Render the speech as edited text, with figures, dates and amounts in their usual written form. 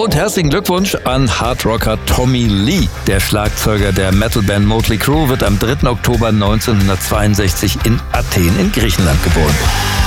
Und herzlichen Glückwunsch an Hardrocker Tommy Lee. Der Schlagzeuger der Metalband Motley Crue wird am 3. Oktober 1962 in Athen in Griechenland geboren.